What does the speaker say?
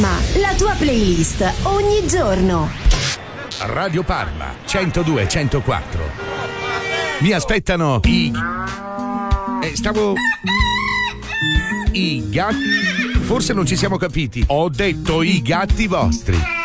Parma, la tua playlist ogni giorno. Radio Parma 102-104. Mi aspettano i gatti. Forse non ci siamo capiti. Ho detto i gatti vostri.